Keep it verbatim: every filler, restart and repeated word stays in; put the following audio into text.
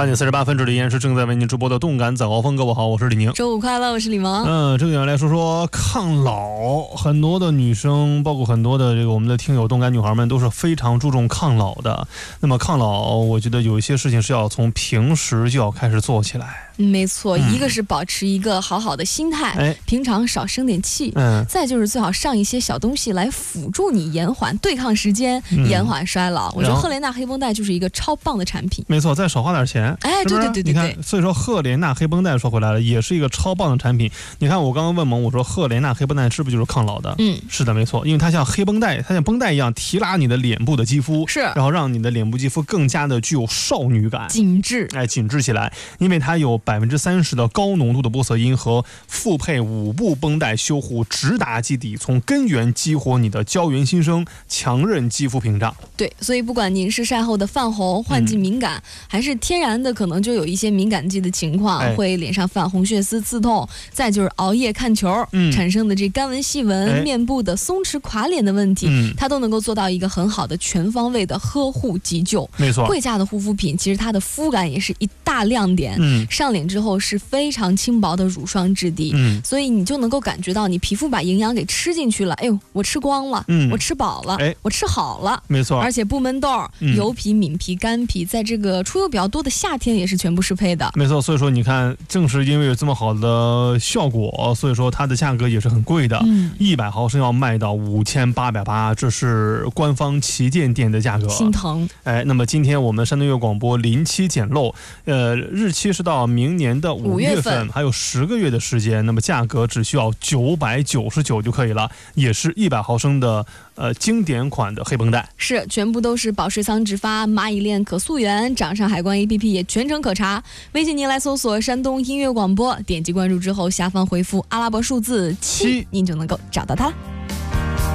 八点四十八分，这里依然是正在为您直播的动感早高峰。各位好，我是李宁。 周五快乐，我是李萌。 嗯，这个来说说抗老，很多的女生，包括很多的这个我们的听友动感女孩们都是非常注重抗老的。那么抗老，我觉得有一些事情是要从平时就要开始做起来。 没错， 嗯、 一个是保持一个好好的心态， 哎， 平常少生点气， 嗯， 再就是最好上一些小东西来辅助你延缓对抗时间，嗯、延缓衰老。我觉得赫莲娜黑绷带就是一个超棒的产品。 没错，再少花点钱， 哎，对对对对对。 你看，所以说赫莲娜黑绷带说回来了，也是一个超棒的产品。你看，我刚刚问萌，我说赫莲娜黑绷带是不是就是抗老的？ 嗯， 是的，没错，因为它像黑绷带，它像绷带一样提拉你的脸部的肌肤， 是， 然后让你的脸部肌肤更加的具有少女感， 紧致， 哎，紧致起来。因为它有百分之三十的高浓度的玻色因和复配五步绷带修护，直达基底，从根源激活你的胶原新生，强韧肌肤屏障。 对，所以不管您是晒后的泛红、换季敏感，嗯、还是天然的可能就有一些敏感肌的情况，哎、会脸上泛红、血丝、刺痛，再就是熬夜看球、嗯、产生的这干纹、细纹、哎、面部的松弛、垮脸的问题，嗯、它都能够做到一个很好的全方位的呵护急救。 没错， 贵价的护肤品其实它的肤感也是一大亮点， 嗯、 上脸之后是非常轻薄的乳霜质地， 嗯、 所以你就能够感觉到你皮肤把营养给吃进去了。哎呦，我吃光了，嗯、我吃饱了，哎，我吃好了， 没错， 而且不闷痘、嗯、油皮、敏皮、干皮，在这个出油比较多的夏天也是全部适配的。 没错，所以说你看，正是因为有这么好的效果，所以说它的价格也是很贵的，一百、嗯、毫升要卖到五千八百八，这是官方旗舰店的价格， 心疼。 哎，那么今天我们山东乐广播临期捡漏，呃，日期是到明年的五月份，月份还有十个月的时间，那么价格只需要九百九十九就可以了，也是一百毫升的呃经典款的黑绷带， 是全部都是保水桑植发、蚂蚁链可溯源，掌上海关 A P P 也全程可查。微信您来搜索山东音乐广播，点击关注之后，下方回复阿拉伯数字七，您就能够找到它了。